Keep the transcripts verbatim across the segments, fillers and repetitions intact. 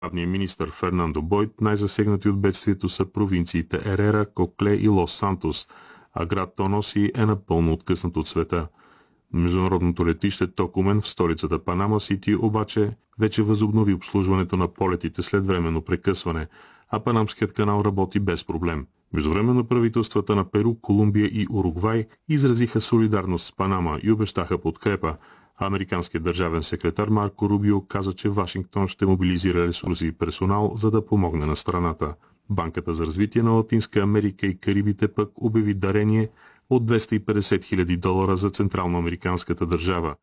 Главният министър Фернандо Бойд, най-засегнати от бедствието са провинциите Ерера, Кокле и Лос Сантос, а град Тоноси е напълно откъснат от света. Международното летище Токумен в столицата Панама Сити обаче вече възобнови обслужването на полетите след временно прекъсване, а Панамският канал работи без проблем. Междувременно правителствата на Перу, Колумбия и Уругвай изразиха солидарност с Панама и обещаха подкрепа. Американският държавен секретар Марко Рубио каза, че Вашингтон ще мобилизира ресурси и персонал, за да помогне на страната. Банката за развитие на Латинска Америка и Карибите пък обяви дарение от двеста и петдесет хиляди долара за централноамериканската държава.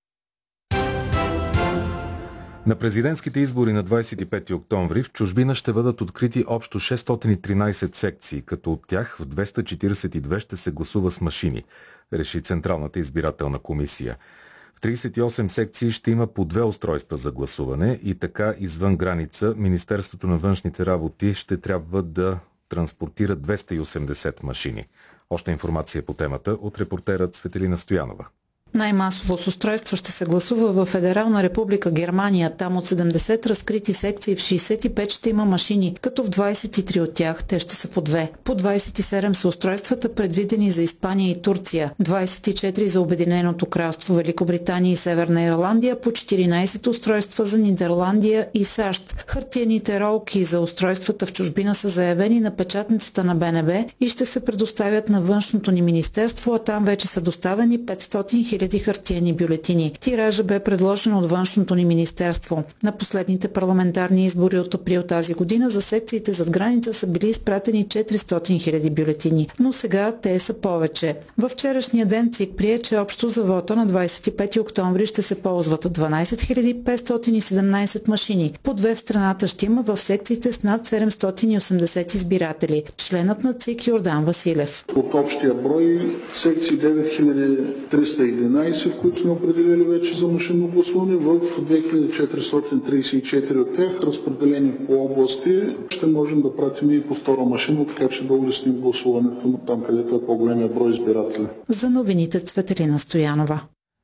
На президентските избори на двадесет и пети октомври в чужбина ще бъдат открити общо шестстотин и тринадесет секции, като от тях в двеста четиридесет и две ще се гласува с машини, реши Централната избирателна комисия. В тридесет и осем секции ще има по две устройства за гласуване и така извън граница Министерството на външните работи ще трябва да транспортира двеста и осемдесет машини. Още информация по темата от репортера Цветелина Стоянова. Най-масово с устройство ще се гласува в Федерална република Германия. Там от седемдесет разкрити секции в шейсет и пет ще има машини, като в двадесет и три от тях те ще са по две. По двадесет и седем са устройствата предвидени за Испания и Турция, двадесет и четири за Обединеното кралство, Великобритания и Северна Ирландия, по четиринадесет устройства за Нидерландия и САЩ. Хартиените ролки за устройствата в чужбина са заявени на печатницата на БНБ и ще се предоставят на външното ни министерство, а там вече са доставени петстотин хиляди хартиени бюлетини. Тиража бе предложен от външното ни министерство. На последните парламентарни избори от април тази година за секциите зад граница са били изпратени четиристотин хиляди бюлетини, но сега те са повече. Във вчерашния ден ЦИК прие, че общо за вота на двадесет и пети октомври ще се ползват дванадесет хиляди петстотин и седемнадесет машини. По две в страната ще има в секциите с над седемстотин и осемдесет избиратели. Членът на ЦИК Йордан Василев. От общия брой секции девет хиляди триста и единадесет, които сме определили вече за машинно гласуване, в две хиляди четиристотин тридесет и четири от тях, разпределени по области, ще можем да пратим и по втора машина, така че да улесним гласуването там, където е по-големия брой избиратели. За новините Цветелина Стоянова.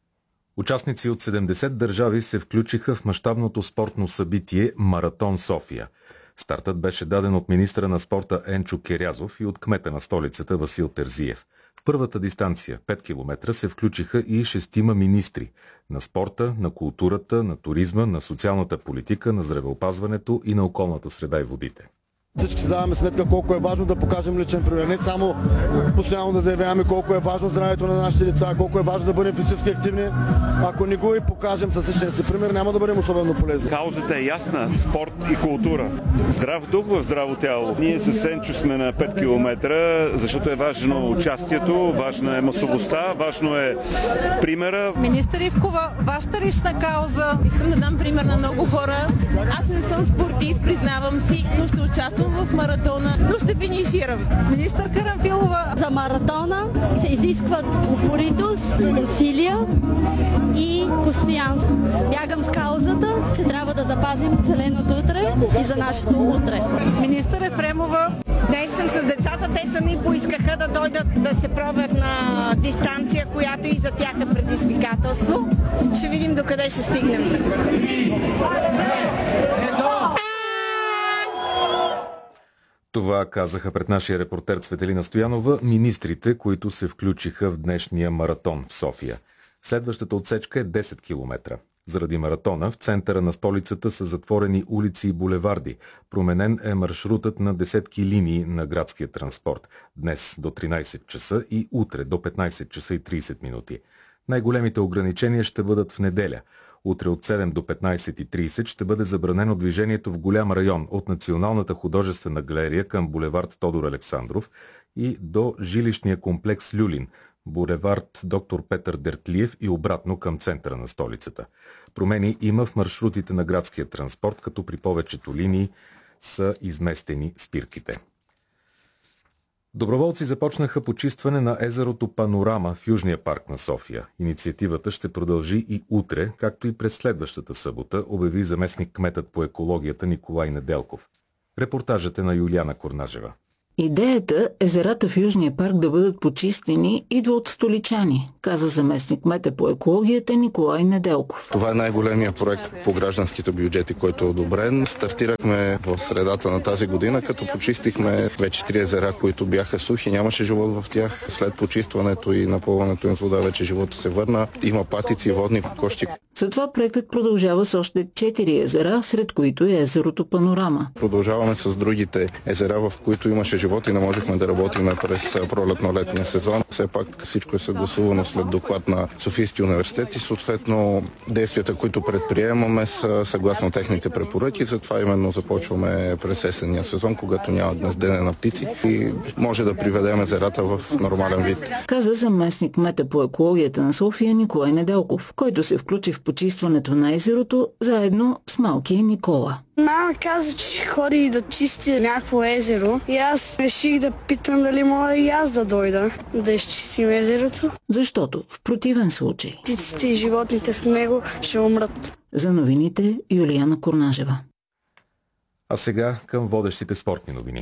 Участници от седемдесет държави се включиха в мащабното спортно събитие Маратон София. Стартът беше даден от министра на спорта Енчо Керязов и от кмета на столицата Васил Терзиев. В първата дистанция, пет километра, се включиха и шестима министри на спорта, на културата, на туризма, на социалната политика, на здравеопазването и на околната среда и водите. Всички си даваме сметка колко е важно да покажем личен пример. Не само постоянно да заявяваме колко е важно здравето на нашите деца, колко е важно да бъдем физически активни. Ако не го и покажем със личния си пример, няма да бъдем особено полезни. Каузата е ясна. Спорт и култура. Здрав дух в здраво тяло. Ние с Сенчо сме на пет километра, защото е важно участието, важна е масовостта, важно е примера. Министър Ивкова, вашата лична кауза. Искам да дам пример на много хора. Аз не съм спортист, признавам си, но ще участвам в маратона, но ще финиширам. Министър Карамфилова. За маратона се изискват упоритост, усилия и постоянство. Бягам с каузата, че трябва да запазим зеленото утре и за нашето утре. Министър Ефремова. Днес съм с децата, те сами поискаха да дойдат да се пробват на дистанция, която и за тях е предизвикателство. Ще видим докъде ще стигнем. Това казаха пред нашия репортер Цветелина Стоянова министрите, които се включиха в днешния маратон в София. Следващата отсечка е десет километра. Заради маратона в центъра на столицата са затворени улици и булеварди. Променен е маршрутът на десетки линии на градския транспорт. Днес до тринадесет часа и утре до петнадесет часа и тридесет минути. Най-големите ограничения ще бъдат в неделя. Утре от седем до петнадесет и тридесет ще бъде забранено движението в голям район от Националната художествена галерия към булевард Тодор Александров и до жилищния комплекс Люлин, булевард Доктор Петър Дертлиев и обратно към центъра на столицата. Промени има в маршрутите на градския транспорт, като при повечето линии са изместени спирките. Доброволци започнаха почистване на езерото Панорама в Южния парк на София. Инициативата ще продължи и утре, както и през следващата събота, обяви заместник кметът по екологията Николай Неделков. Репортажът е на Юлиана Корнажева. Идеята езерата в Южния парк да бъдат почистени идва от столичани, каза заместник кмета по екологията Николай Неделков. Това е най-големия проект по гражданските бюджети, който е одобрен. Стартирахме в средата на тази година, като почистихме вече три езера, които бяха сухи, нямаше живот в тях. След почистването и напълването им с вода вече живота се върна. Има патици, водни кокошки. Затова проектът продължава с още четири езера, сред които е езерото Панорама. Продължаваме с другите езера, в които имаше живот и не можехме да работим през пролетно-летния сезон. Все пак всичко е съгласувано след доклад на Софийския университет и съответно действията, които предприемаме, са съгласно техните препоръки. Затова именно започваме през есенния сезон, когато няма гнездене на птици и може да приведем езерата в нормален вид. Каза заместник кмета по екологията на София Николай Неделков, който се включи в почистването на езерото заедно с малкия Никола. Мама каза, че ще ходи да чисти някакво езеро и аз реших да питам дали мога и аз да дойда да изчистим езерото. Защото в противен случай птиците и животните в него ще умрат. За новините Юлияна Корнажева. А сега към водещите спортни новини.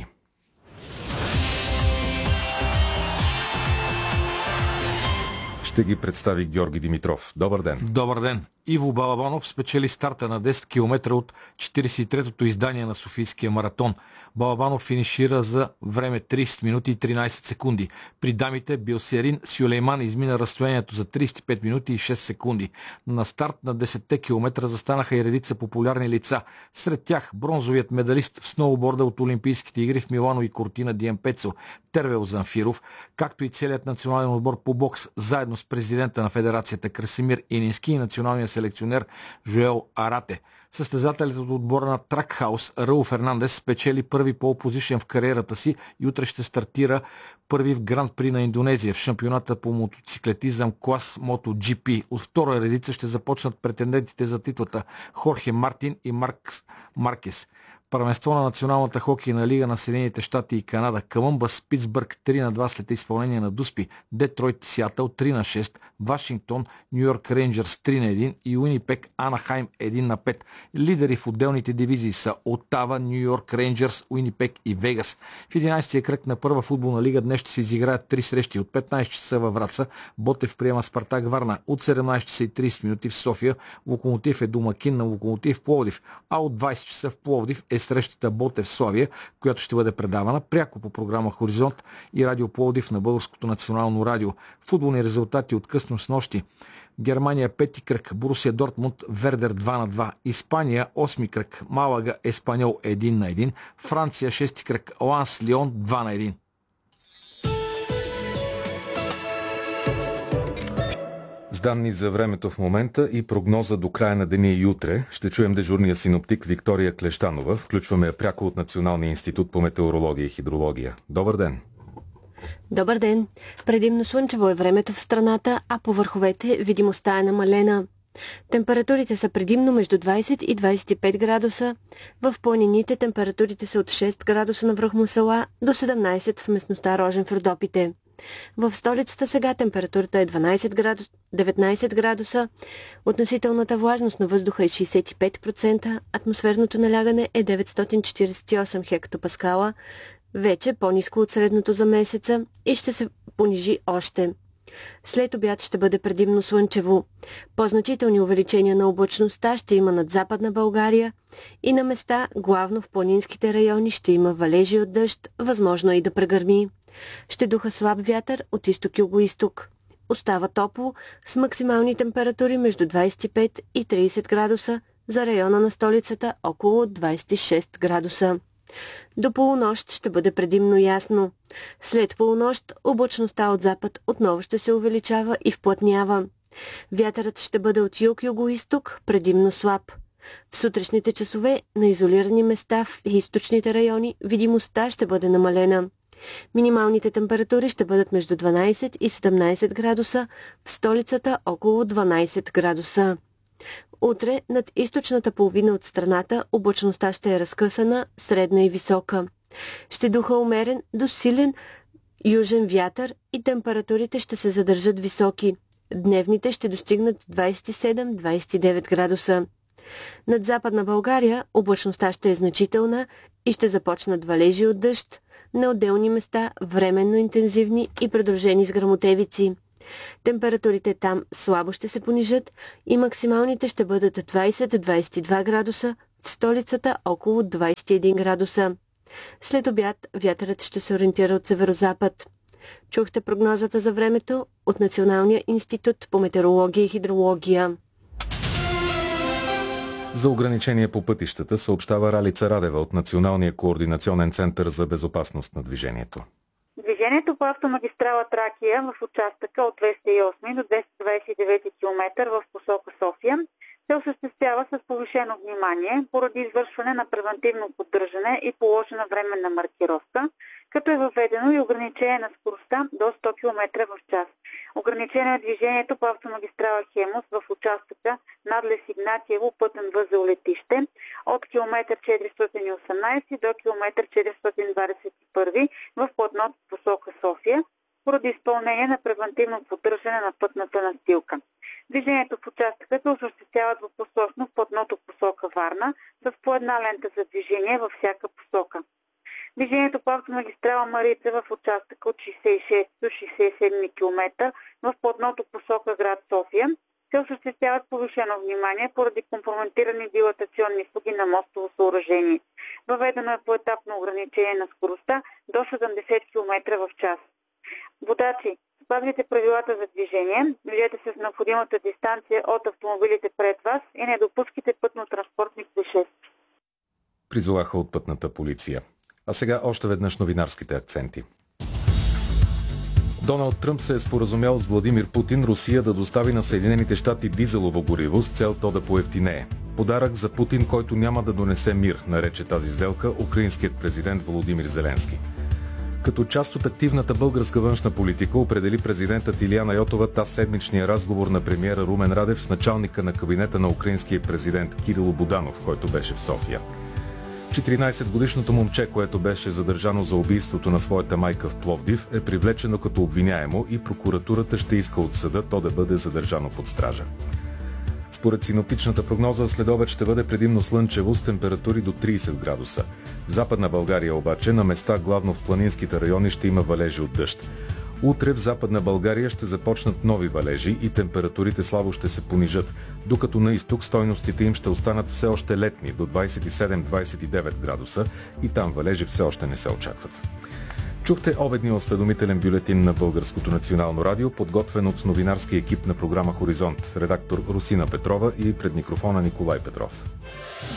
Ще ги представи Георги Димитров. Добър ден. Добър ден. Иво Балабанов спечели старта на десет километра от четиридесет и третото издание на Софийския маратон. Балабанов финишира за време тридесет минути и тринадесет секунди. При дамите Билсерин Сюлейман измина разстоянието за тридесет и пет минути и шест секунди. На старт на десетте километра застанаха и редица популярни лица. Сред тях бронзовият медалист в сноуборда от Олимпийските игри в Милано и Кортина ди Ампецо Тервел Замфиров, както и целият национален отбор по бокс, заедно с президента на федерацията Красимир Инински и националния селекционер Жоел Арате. Състезателят от отбора на Тракхаус Раул Фернандес спечели първи пол позишен в кариерата си и утре ще стартира първи в Гран При на Индонезия в шампионата по мотоциклетизъм клас MotoGP. От втора редица ще започнат претендентите за титлата Хорхе Мартин и Маркс Маркес. Първенство на Националната хокейна лига на Съединените щати и Канада. Колумбъс, Питсбърг три на два след изпълнение на Дуспи. Детройт, Сиатъл три на шест. Вашингтон, Ню Йорк Рейнджърс три на един и Уинипек, Анахайм един на пет. Лидери в отделните дивизии са Отава, Ню Йорк Рейнджърс, Уинипек и Вегас. В единадесетия кръг на първа футболна лига днес ще се изиграят три срещи. От петнадесет часа във Враца Ботев приема Спартак Варна. От седемнадесет часа и тридесет минути в София Локомотив е домакин на Локомотив Пловдив. А от двадесет часа в Пловдив е срещата Ботев Славия, която ще бъде предавана пряко по програма Хоризонт и Радио Пловдив на Българското национално радио. Футболни резултати от късно с нощи. Германия пети кръг, Борусия Дортмунд, Вердер два на два, Испания осми кръг, Малага Еспаньол един на един, Франция шести кръг, Ланс Лион два на един. С данни за времето в момента и прогноза до края на деня и утре ще чуем дежурния синоптик Виктория Клещанова. Включваме я пряко от Националния институт по метеорология и хидрология. Добър ден! Добър ден! Предимно слънчево е времето в страната, а по върховете видимостта е намалена. Температурите са предимно между двадесет и двадесет и пет градуса. В планините температурите са от шест градуса на връх Мусала до седемнадесет в местността Рожен в Родопите. В столицата сега температурата е дванадесет градус, деветнадесет градуса, относителната влажност на въздуха е шейсет и пет процента, атмосферното налягане е деветстотин четиридесет и осем хектопаскала, вече по-ниско от средното за месеца и ще се понижи още. След обяд ще бъде предимно слънчево. По-значителни увеличения на облачността ще има над Западна България и на места, главно в планинските райони, ще има валежи от дъжд, възможно и да прегърми. Ще духа слаб вятър от изток-юго-исток. Остава топло с максимални температури между двадесет и пет и тридесет градуса, за района на столицата около двадесет и шест градуса. До полунощ ще бъде предимно ясно. След полунощ облачността от запад отново ще се увеличава и вплътнява. Вятърът ще бъде от юг-юго-исток, предимно слаб. В сутрешните часове на изолирани места в източните райони видимостта ще бъде намалена. Минималните температури ще бъдат между дванадесет и седемнадесет градуса, в столицата около дванадесет градуса. Утре над източната половина от страната облачността ще е разкъсана, средна и висока. Ще духа умерен до силен южен вятър и температурите ще се задържат високи. Дневните ще достигнат двадесет и седем до двадесет и девет градуса. Над Западна България облачността ще е значителна и ще започнат валежи от дъжд, на отделни места временно интензивни и придружени с гръмотевици. Температурите там слабо ще се понижат и максималните ще бъдат двайсет до двайсет и два градуса, в столицата около двайсет и един градуса. След обяд вятърът ще се ориентира от северозапад. Чухте прогнозата за времето от Националния институт по метеорология и хидрология. За ограничение по пътищата съобщава Ралица Радева от Националния координационен център за безопасност на движението. Движението по автомагистрала Тракия в участъка от двеста и осми до двеста двайсет и девети километър в посока София се осъществява с повишено внимание поради извършване на превантивно поддържане и положена временна маркировка, като е въведено и ограничение на скоростта до сто километра в час. Ограничено е движението по автомагистрала Хемус в участъка надлез Игнатиево пътен възел летище от километър четиристотин и осемнайсет до километър четиристотин двайсет и първи в платното посока София, поради изпълнение на превантивно поддържане на пътната настилка. Движението в участъка се осъществява двупосочно в платното посока Варна с по една лента за движение във всяка посока. Движението по автомагистрала Марица в участъка от шейсет и шести до шейсет и седми километър в платното посока град София се осъществяват повишено внимание поради компрометирани дилатационни фуги на мостово съоръжение. Въведено е поетапно ограничение на скоростта до седемдесет километра в час. Водачи, спазвайте правилата за движение, движете се с необходимата дистанция от автомобилите пред вас и не допускайте пътно-транспортни произшествия. Призоваха от пътната полиция. А сега още веднъж новинарските акценти. Доналд Тръмп се е споразумял с Владимир Путин Русия да достави на Съединените щати дизелово гориво с цел то да поевтинее. Подарък за Путин, който няма да донесе мир, нарече тази сделка украинският президент Володимир Зеленски. Като част от активната българска външна политика определи президентът Илияна Йотова таз седмичния разговор на премиера Румен Радев с началника на кабинета на украинския президент Кирило Буданов, който беше в София. четиринайсетгодишното момче, което беше задържано за убийството на своята майка в Пловдив, е привлечено като обвиняемо и прокуратурата ще иска от съда то да бъде задържано под стража. Според синоптичната прогноза, следобед ще бъде предимно слънчево с температури до трийсет градуса. В Западна България обаче, на места главно в планинските райони, ще има валежи от дъжд. Утре в Западна България ще започнат нови валежи и температурите слабо ще се понижат, докато на изток стойностите им ще останат все още летни до двайсет и седем до двайсет и девет градуса и там валежи все още не се очакват. Чухте обедния осведомителен бюлетин на Българското национално радио, подготвен от новинарския екип на програма Хоризонт, редактор Русина Петрова и пред микрофона Николай Петров.